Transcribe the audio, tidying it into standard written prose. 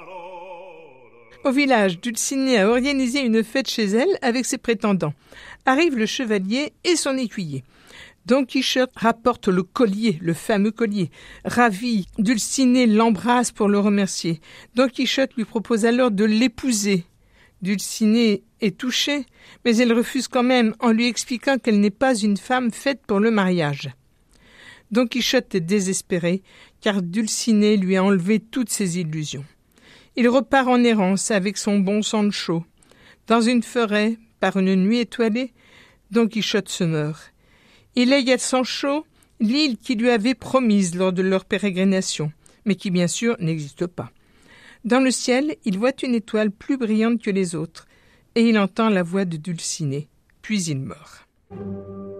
Au village, Dulcinée a organisé une fête chez elle avec ses prétendants. Arrive le chevalier et son écuyer. Don Quichotte rapporte le collier, le fameux collier. Ravi, Dulcinée l'embrasse pour le remercier. Don Quichotte lui propose alors de l'épouser. Dulcinée est touchée, mais elle refuse quand même en lui expliquant qu'elle n'est pas une femme faite pour le mariage. Don Quichotte est désespéré, car Dulcinée lui a enlevé toutes ses illusions. Il repart en errance avec son bon Sancho. Dans une forêt, par une nuit étoilée, Don Quichotte se meurt. Il lègue à Sancho l'île qu'il lui avait promise lors de leur pérégrination, mais qui bien sûr n'existe pas. Dans le ciel, il voit une étoile plus brillante que les autres, et il entend la voix de Dulcinée, puis il meurt.